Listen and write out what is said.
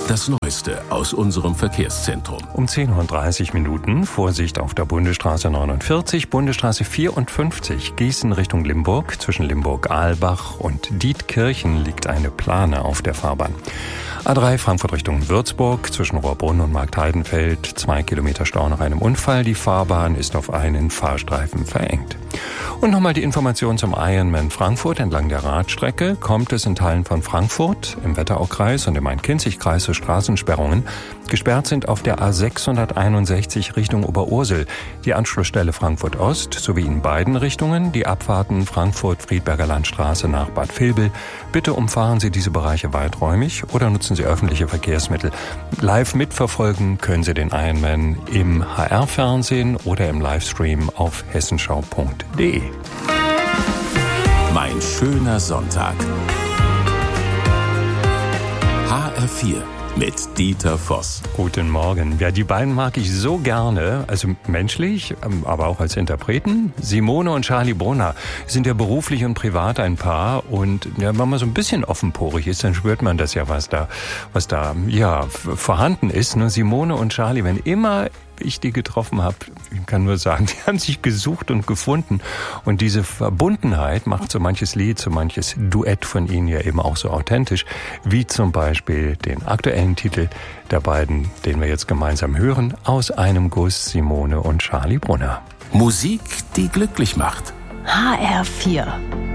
Das Neueste aus unserem Verkehrszentrum. Um 10:30 Uhr Vorsicht auf der Bundesstraße 49, Bundesstraße 54, Gießen Richtung Limburg. Zwischen Limburg-Ahlbach und Dietkirchen liegt eine Plane auf der Fahrbahn. A3 Frankfurt Richtung Würzburg, zwischen Rohrbrunn und Marktheidenfeld, 2 Kilometer Stau nach einem Unfall. Die Fahrbahn ist auf einen Fahrstreifen verengt. Und nochmal die Information zum Ironman Frankfurt. Entlang der Radstrecke kommt es in Teilen von Frankfurt, im Wetteraukreis und im Main-Kinzig-Kreis zu Straßensperrungen. Gesperrt sind auf der A661 Richtung Oberursel die Anschlussstelle Frankfurt Ost sowie in beiden Richtungen die Abfahrten Frankfurt-Friedberger Landstraße nach Bad Vilbel. Bitte umfahren Sie diese Bereiche weiträumig oder nutzen Sie öffentliche Verkehrsmittel. Live mitverfolgen können Sie den Ironman im HR-Fernsehen oder im Livestream auf hessenschau.de. Mein schöner Sonntag. HR4 mit Dieter Voss. Guten Morgen. Ja, die beiden mag ich so gerne, also menschlich, aber auch als Interpreten. Simone und Charlie Brunner sind ja beruflich und privat ein Paar und ja, wenn man so ein bisschen offenporig ist, dann spürt man das ja, was da ja vorhanden ist. Ne? Simone und Charlie, wenn immer ich die getroffen habe, ich kann nur sagen, die haben sich gesucht und gefunden. Und diese Verbundenheit macht so manches Lied, so manches Duett von ihnen ja eben auch so authentisch, wie zum Beispiel den aktuellen Titel der beiden, den wir jetzt gemeinsam hören, Aus einem Guss, Simone und Charlie Brunner. Musik, die glücklich macht. HR4